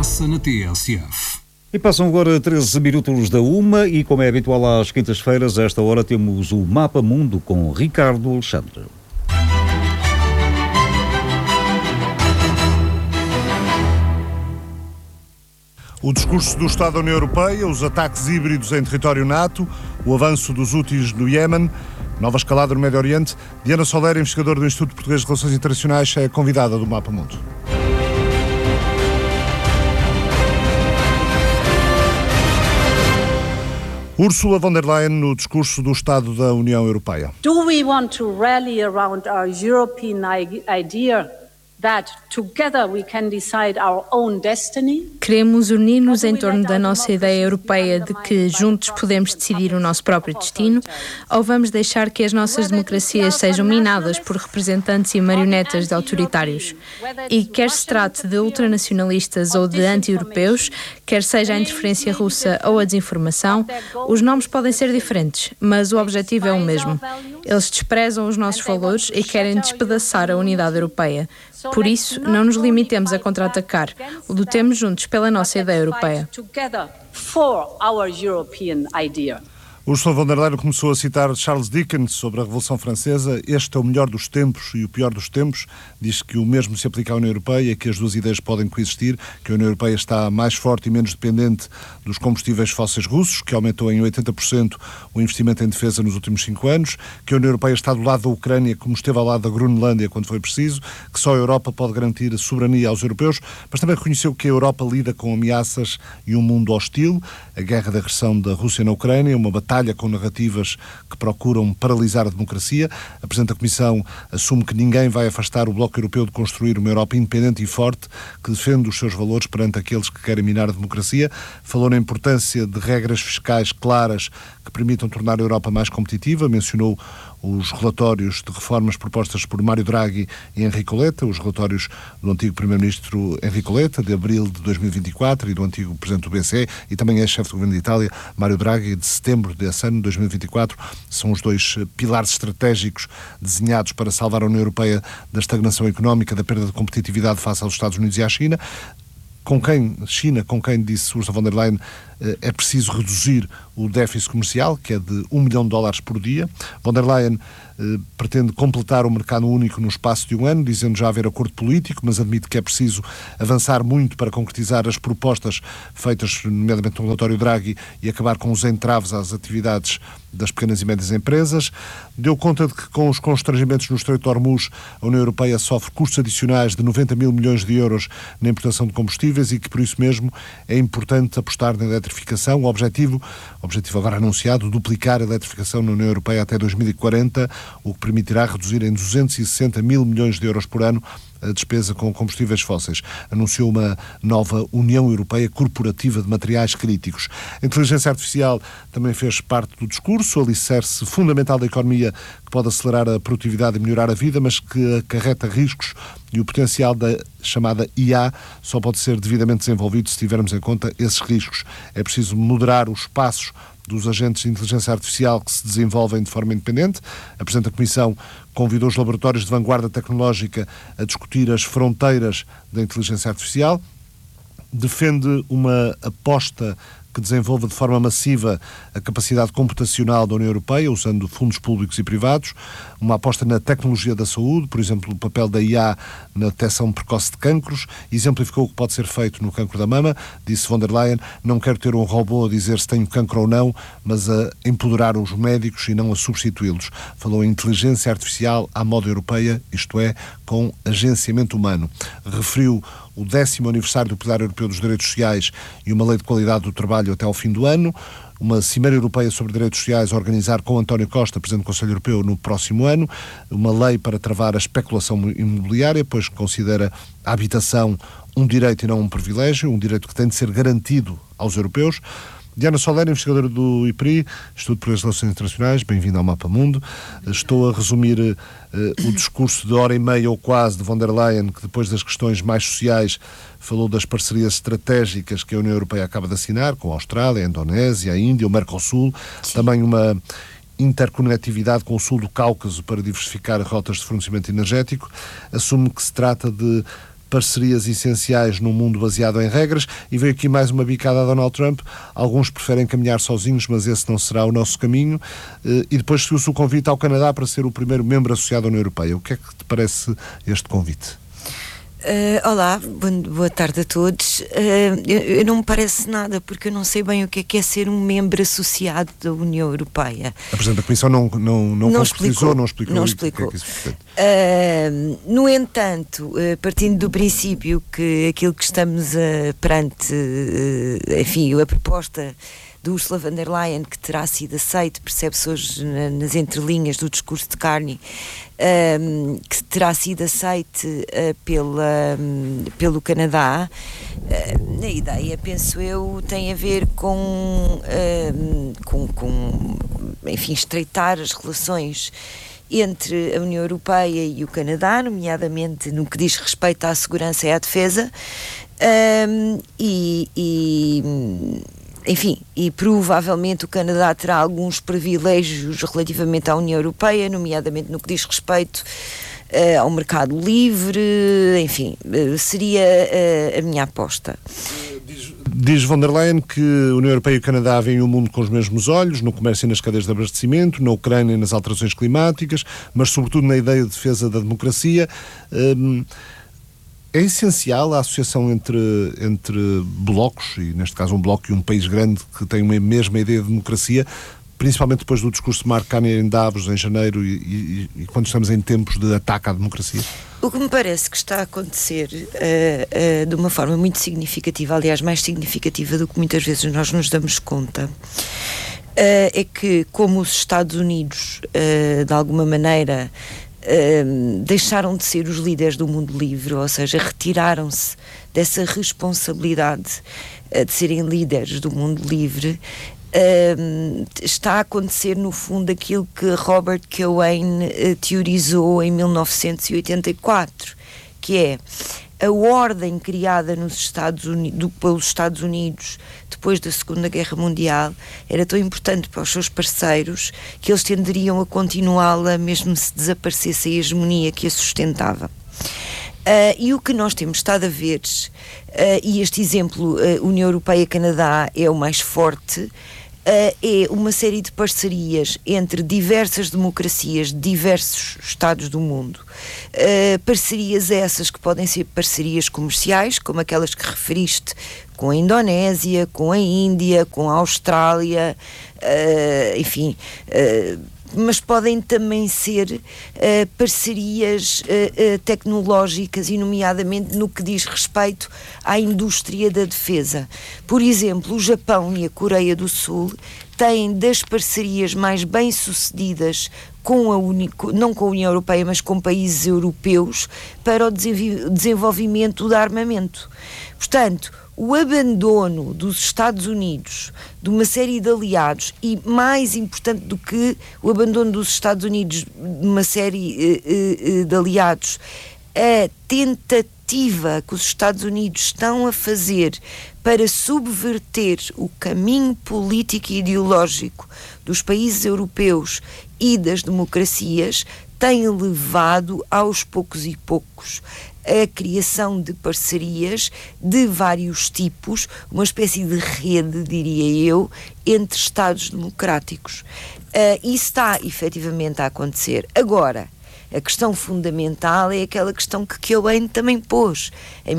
passa na TSF. E passam agora 13 minutos da 1 e, como é habitual às quintas-feiras, a esta hora temos o Mapa Mundo com Ricardo Alexandre. O discurso do Estado da União Europeia, os ataques híbridos em território NATO, o avanço dos Houthis no Iémen, nova escalada no Médio Oriente. Diana Soler, investigadora do Instituto Português de Relações Internacionais, é a convidada do Mapa Mundo. Ursula von der Leyen no discurso do Estado da União Europeia. Do we want to rally around our European idea that together we can decide our own destiny? Queremos unir-nos em torno da nossa ideia europeia de que juntos podemos decidir o nosso próprio destino, ou vamos deixar que as nossas democracias sejam minadas por representantes e marionetas de autoritários? E quer se trate de ultranacionalistas ou de anti-europeus, quer seja a interferência russa ou a desinformação, os nomes podem ser diferentes, mas o objetivo é o mesmo. Eles desprezam os nossos valores e querem despedaçar a unidade europeia. Por isso, não nos limitemos a contra-atacar. Lutemos juntos pela nossa ideia europeia. Ursula von der Leyen começou a citar Charles Dickens sobre a Revolução Francesa. Este é o melhor dos tempos e o pior dos tempos. Diz que o mesmo se aplica à União Europeia, que as duas ideias podem coexistir, que a União Europeia está mais forte e menos dependente dos combustíveis fósseis russos, que aumentou em 80% o investimento em defesa nos últimos 5 anos, que a União Europeia está do lado da Ucrânia, como esteve ao lado da Groenlândia quando foi preciso, que só a Europa pode garantir a soberania aos europeus, mas também reconheceu que a Europa lida com ameaças e um mundo hostil, a guerra de agressão da Rússia na Ucrânia, uma batalha com narrativas que procuram paralisar a democracia. A Presidente da Comissão assume que ninguém vai afastar o Bloco Europeu de construir uma Europa independente e forte que defende os seus valores perante aqueles que querem minar a democracia. Falou na importância de regras fiscais claras que permitam tornar a Europa mais competitiva. Mencionou os relatórios de reformas propostas por Mário Draghi e Enrico Letta, os relatórios do antigo Primeiro-Ministro Enrico Letta, de abril de 2024, e do antigo Presidente do BCE, e também ex-chefe do Governo de Itália, Mário Draghi, de setembro desse ano, 2024. São os dois pilares estratégicos desenhados para salvar a União Europeia da estagnação económica, da perda de competitividade face aos Estados Unidos e à China. Com quem, disse Ursula von der Leyen, é preciso reduzir o déficit comercial, que é de $1 milhão por dia. Von der Leyen pretende completar o mercado único no espaço de 1 ano, dizendo já haver acordo político, mas admite que é preciso avançar muito para concretizar as propostas feitas, nomeadamente no relatório Draghi, e acabar com os entraves às atividades das pequenas e médias empresas. Deu conta de que, com os constrangimentos no Estreito de Hormuz, a União Europeia sofre custos adicionais de 90 mil milhões de euros na importação de combustíveis e que, por isso mesmo, é importante apostar na eletrificação. O objetivo agora anunciado, duplicar a eletrificação na União Europeia até 2040, o que permitirá reduzir em 260 mil milhões de euros por ano a despesa com combustíveis fósseis. Anunciou uma nova União Europeia Corporativa de Materiais Críticos. A inteligência artificial também fez parte do discurso, alicerce fundamental da economia que pode acelerar a produtividade e melhorar a vida, mas que acarreta riscos, e o potencial da chamada IA só pode ser devidamente desenvolvido se tivermos em conta esses riscos. É preciso moderar os passos dos agentes de inteligência artificial que se desenvolvem de forma independente. A Presidente da Comissão convidou os laboratórios de vanguarda tecnológica a discutir as fronteiras da inteligência artificial. Defende uma aposta que desenvolva de forma massiva a capacidade computacional da União Europeia, usando fundos públicos e privados, uma aposta na tecnologia da saúde, por exemplo, o papel da IA na detecção precoce de cancros, exemplificou o que pode ser feito no cancro da mama. Disse von der Leyen: não quero ter um robô a dizer se tenho cancro ou não, mas a empoderar os médicos e não a substituí-los. Falou em inteligência artificial à moda europeia, isto é, com agenciamento humano. Referiu o 10º aniversário do Pilar Europeu dos Direitos Sociais e uma lei de qualidade do trabalho até ao fim do ano, uma Cimeira Europeia sobre Direitos Sociais a organizar com António Costa, Presidente do Conselho Europeu, no próximo ano, uma lei para travar a especulação imobiliária, pois considera a habitação um direito e não um privilégio, um direito que tem de ser garantido aos europeus. Diana Soler, investigadora do IPRI, Instituto Português de Relações Internacionais, bem-vinda ao Mapa Mundo. Estou a resumir o discurso de hora e meia ou quase de von der Leyen, que depois das questões mais sociais falou das parcerias estratégicas que a União Europeia acaba de assinar com a Austrália, a Indonésia, a Índia, o Mercosul. Sim. Também uma interconectividade com o sul do Cáucaso para diversificar rotas de fornecimento energético. Assume que se trata de parcerias essenciais num mundo baseado em regras, e veio aqui mais uma bicada a Donald Trump. Alguns preferem caminhar sozinhos, mas esse não será o nosso caminho. E depois seguiu-se o convite ao Canadá para ser o primeiro membro associado à União Europeia. O que é que te parece este convite? Olá, boa tarde a todos. Eu não me parece nada, porque eu não sei bem o que é ser um membro associado da União Europeia. A Presidente da Comissão não explicou. Não explicou. O que é que isso no entanto, partindo do princípio que aquilo que estamos perante, enfim, a proposta de Ursula von der Leyen, que terá sido aceito, percebe-se hoje nas entrelinhas do discurso de Carney, que terá sido aceite pelo Canadá, a ideia, penso eu, tem a ver com enfim, estreitar as relações entre a União Europeia e o Canadá, nomeadamente no que diz respeito à segurança e à defesa, enfim, e provavelmente o Canadá terá alguns privilégios relativamente à União Europeia, nomeadamente no que diz respeito ao mercado livre, enfim, seria a minha aposta. Diz von der Leyen que a União Europeia e o Canadá veem o mundo com os mesmos olhos, no comércio e nas cadeias de abastecimento, na Ucrânia e nas alterações climáticas, mas sobretudo na ideia de defesa da democracia. É essencial a associação entre blocos, e neste caso um bloco e um país grande que tem uma mesma ideia de democracia, principalmente depois do discurso de Mark Carney em Davos, em janeiro, e quando estamos em tempos de ataque à democracia? O que me parece que está a acontecer de uma forma muito significativa, aliás, mais significativa do que muitas vezes nós nos damos conta, é que, como os Estados Unidos, de alguma maneira, deixaram de ser os líderes do mundo livre, ou seja, retiraram-se dessa responsabilidade de serem líderes do mundo livre, está a acontecer no fundo aquilo que Robert Cohen teorizou em 1984, que é a ordem criada nos pelos Estados Unidos depois da Segunda Guerra Mundial era tão importante para os seus parceiros que eles tenderiam a continuá-la mesmo se desaparecesse a hegemonia que a sustentava. E o que nós temos estado a ver, e este exemplo, União Europeia-Canadá, é o mais forte, é uma série de parcerias entre diversas democracias de diversos estados do mundo. Parcerias essas que podem ser parcerias comerciais, como aquelas que referiste, com a Indonésia, com a Índia, com a Austrália, enfim, mas podem também ser parcerias tecnológicas, e nomeadamente no que diz respeito à indústria da defesa. Por exemplo, o Japão e a Coreia do Sul têm das parcerias mais bem-sucedidas não com a União Europeia, mas com países europeus, para o desenvolvimento de armamento. Portanto, o abandono dos Estados Unidos de uma série de aliados, e mais importante do que o abandono dos Estados Unidos de uma série de aliados, a tentativa que os Estados Unidos estão a fazer para subverter o caminho político e ideológico dos países europeus e das democracias tem levado aos poucos e poucos a criação de parcerias de vários tipos, uma espécie de rede, diria eu, entre Estados democráticos. Isso está efetivamente a acontecer. Agora, a questão fundamental é aquela questão que Cohen também pôs em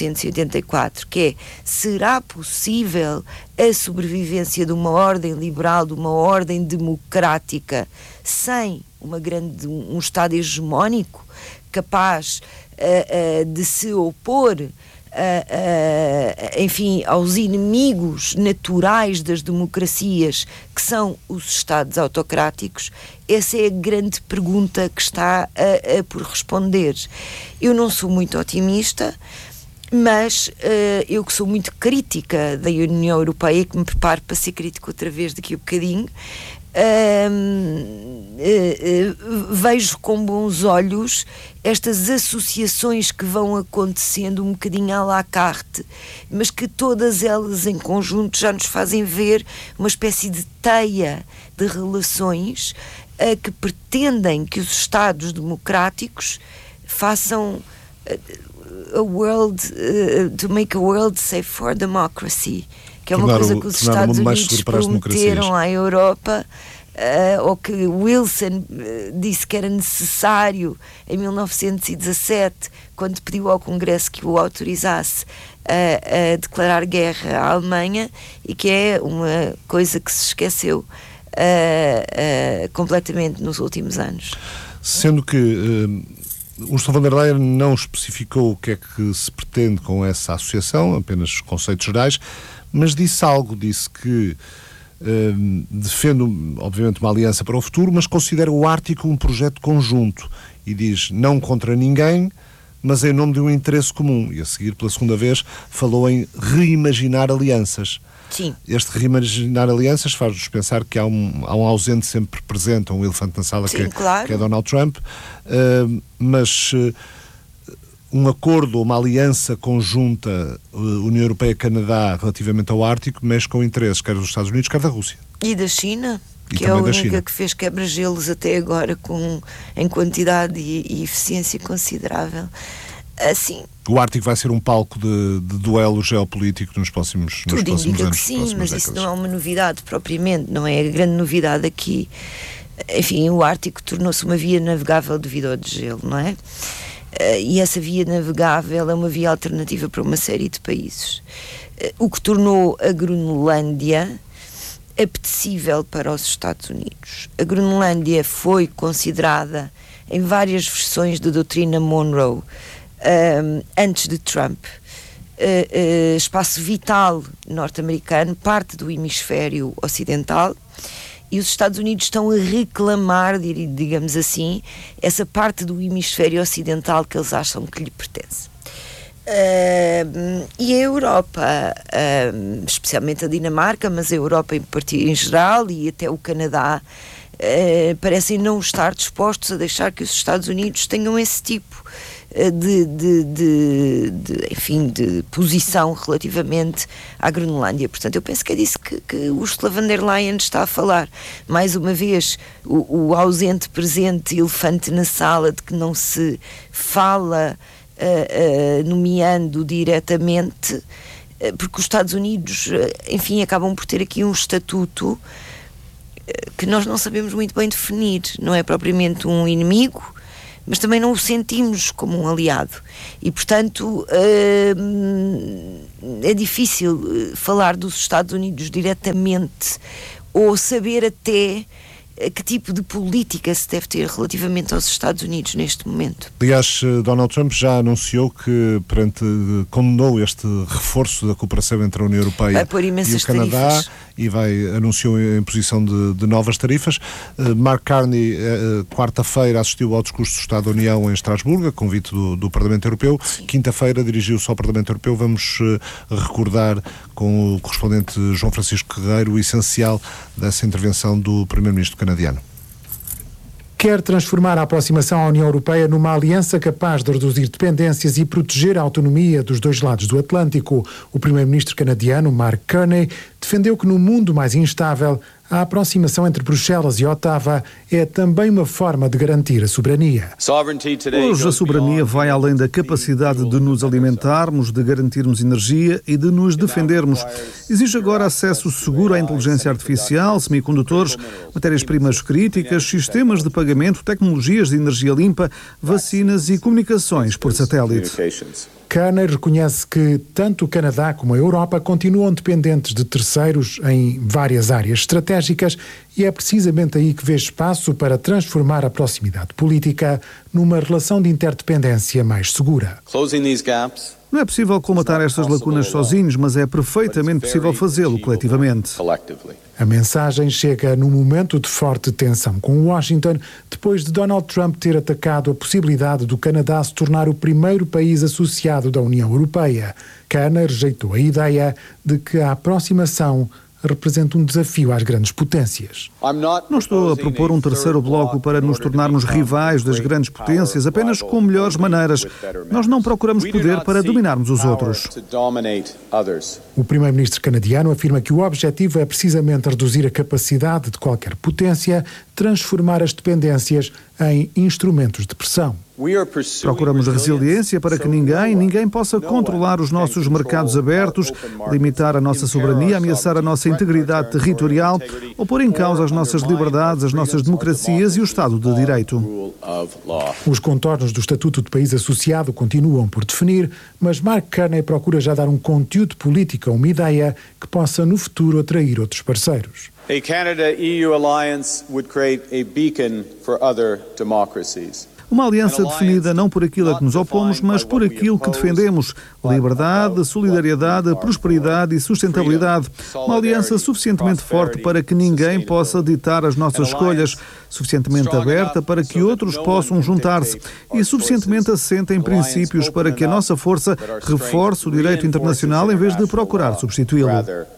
1984, que é: será possível a sobrevivência de uma ordem liberal, de uma ordem democrática, sem um Estado hegemónico capaz de se opor enfim, aos inimigos naturais das democracias, que são os Estados autocráticos? Essa é a grande pergunta que está por responder. Eu não sou muito otimista, mas eu que sou muito crítica da União Europeia, que me preparo para ser crítico outra vez daqui a bocadinho, vejo com bons olhos estas associações que vão acontecendo um bocadinho à la carte, mas que todas elas em conjunto já nos fazem ver uma espécie de teia de relações que pretendem que os Estados democráticos façam to make a world safe for democracy, que é uma coisa que os Estados Unidos prometeram à Europa, ou que Wilson disse que era necessário em 1917, quando pediu ao Congresso que o autorizasse a declarar guerra à Alemanha, e que é uma coisa que se esqueceu completamente nos últimos anos. Sendo que Ursula von der Leyen não especificou o que é que se pretende com essa associação, apenas conceitos gerais, mas disse que defende, obviamente, uma aliança para o futuro, mas considera o Ártico um projeto conjunto e diz não contra ninguém, mas em nome de um interesse comum. E a seguir, pela segunda vez, falou em reimaginar alianças. Sim. Este reimaginar alianças faz-nos pensar que há um ausente sempre presente, um elefante na sala. Sim, claro. Que é Donald Trump, mas um acordo, uma aliança conjunta União Europeia-Canadá relativamente ao Ártico mexe com interesses quer dos Estados Unidos, quer da Rússia. E da China, que é a única que fez quebra-gelos até agora em quantidade e eficiência considerável. Assim, o Ártico vai ser um palco de duelo geopolítico nos próximos anos. Tudo indica que sim, mas isso não é uma novidade propriamente, não é a grande novidade aqui. Enfim, o Ártico tornou-se uma via navegável devido ao degelo, não é? E essa via navegável é uma via alternativa para uma série de países. O que tornou a Groenlândia apetecível para os Estados Unidos. A Groenlândia foi considerada em várias versões da doutrina Monroe antes de Trump espaço vital norte-americano, parte do hemisfério ocidental, e os Estados Unidos estão a reclamar, digamos assim, essa parte do hemisfério ocidental que eles acham que lhe pertence. E a Europa, especialmente a Dinamarca, mas a Europa em geral e até o Canadá, parecem não estar dispostos a deixar que os Estados Unidos tenham esse tipo de posição relativamente à Groenlândia. Portanto, eu penso que é disso que Ursula von der Leyen está a falar. Mais uma vez, o ausente presente, elefante na sala, de que não se fala nomeando diretamente, porque os Estados Unidos, enfim, acabam por ter aqui um estatuto que nós não sabemos muito bem definir. Não é propriamente um inimigo, mas também não o sentimos como um aliado. E, portanto, é difícil falar dos Estados Unidos diretamente ou saber até que tipo de política se deve ter relativamente aos Estados Unidos neste momento. Aliás, Donald Trump já anunciou que condenou este reforço da cooperação entre a União Europeia e o Canadá tarifas. E anunciou a imposição de novas tarifas. Mark Carney, quarta-feira, assistiu ao discurso do Estado da União em Estrasburgo, a convite do Parlamento Europeu. Sim. Quinta-feira dirigiu-se ao Parlamento Europeu. Vamos recordar com o correspondente João Francisco Guerreiro o essencial dessa intervenção do Primeiro-Ministro canadiano. Quer transformar a aproximação à União Europeia numa aliança capaz de reduzir dependências e proteger a autonomia dos dois lados do Atlântico. O primeiro-ministro canadiano, Mark Carney, defendeu que no mundo mais instável, a aproximação entre Bruxelas e Ottawa é também uma forma de garantir a soberania. Hoje a soberania vai além da capacidade de nos alimentarmos, de garantirmos energia e de nos defendermos. Exige agora acesso seguro à inteligência artificial, semicondutores, matérias-primas críticas, sistemas de pagamento, tecnologias de energia limpa, vacinas e comunicações por satélite. Carney reconhece que tanto o Canadá como a Europa continuam dependentes de terceiros em várias áreas estratégicas e é precisamente aí que vê espaço para transformar a proximidade política numa relação de interdependência mais segura. Não é possível colmatar estas lacunas sozinhos, mas é perfeitamente possível fazê-lo coletivamente. A mensagem chega num momento de forte tensão com Washington, depois de Donald Trump ter atacado a possibilidade do Canadá se tornar o primeiro país associado da União Europeia. Carney rejeitou a ideia de que a aproximação representa um desafio às grandes potências. Não estou a propor um terceiro bloco para nos tornarmos rivais das grandes potências, apenas com melhores maneiras. Nós não procuramos poder para dominarmos os outros. O primeiro-ministro canadiano afirma que o objetivo é precisamente reduzir a capacidade de qualquer potência, transformar as dependências em instrumentos de pressão. Procuramos resiliência para que ninguém possa controlar os nossos mercados abertos, limitar a nossa soberania, ameaçar a nossa integridade territorial ou pôr em causa as nossas liberdades, as nossas democracias e o Estado de Direito. Os contornos do Estatuto de País Associado continuam por definir, mas Mark Carney procura já dar um conteúdo político a uma ideia que possa no futuro atrair outros parceiros. A Canada-EU alliance would create a beacon for other democracies. Uma aliança definida não por aquilo a que nos opomos, mas por aquilo que defendemos. Liberdade, solidariedade, prosperidade e sustentabilidade. Uma aliança suficientemente forte para que ninguém possa ditar as nossas escolhas, suficientemente aberta para que outros possam juntar-se e suficientemente assente em princípios para que a nossa força reforce o direito internacional em vez de procurar substituí-lo.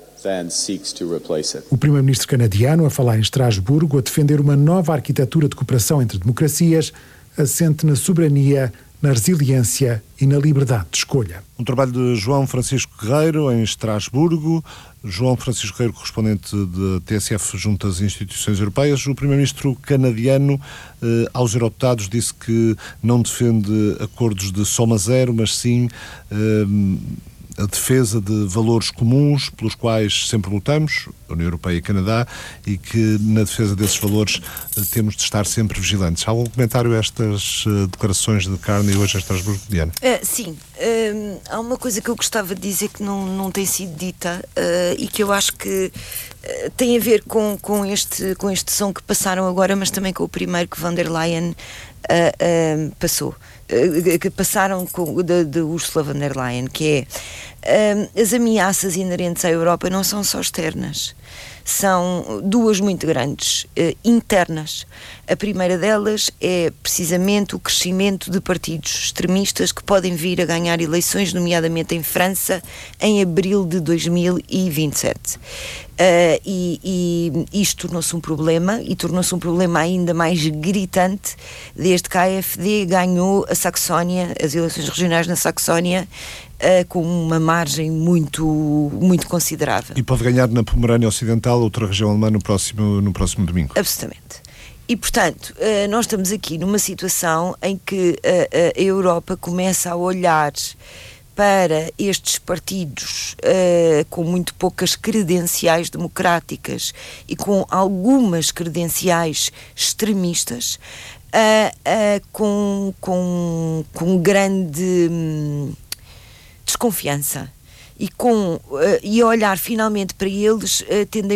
O primeiro-ministro canadiano a falar em Estrasburgo a defender uma nova arquitetura de cooperação entre democracias assente na soberania, na resiliência e na liberdade de escolha. Um trabalho de João Francisco Guerreiro em Estrasburgo. João Francisco Guerreiro, correspondente de TSF junto às instituições europeias. O primeiro-ministro canadiano aos eurodeputados disse que não defende acordos de soma zero, mas sim a defesa de valores comuns pelos quais sempre lutamos, a União Europeia e Canadá, e que na defesa desses valores temos de estar sempre vigilantes. Há algum comentário a estas declarações de Carney hoje em Estrasburgo, Diana? Sim. Há uma coisa que eu gostava de dizer que não tem sido dita e que eu acho que tem a ver com este som que passaram agora, mas também com o primeiro que von der Leyen passou. Que passaram de Ursula von der Leyen, que é as ameaças inerentes à Europa não são só externas, são duas muito grandes, internas. A primeira delas é precisamente o crescimento de partidos extremistas que podem vir a ganhar eleições, nomeadamente em França, em abril de 2027. E isto tornou-se um problema, e tornou-se um problema ainda mais gritante desde que a AfD ganhou a Saxónia, as eleições regionais na Saxónia, com uma margem muito considerável. E pode ganhar na Pomerânia Ocidental, outra região alemã, no próximo domingo. Absolutamente. E, portanto, nós estamos aqui numa situação em que a Europa começa a olhar para estes partidos com muito poucas credenciais democráticas e com algumas credenciais extremistas, com grande desconfiança e olhar finalmente para eles tendo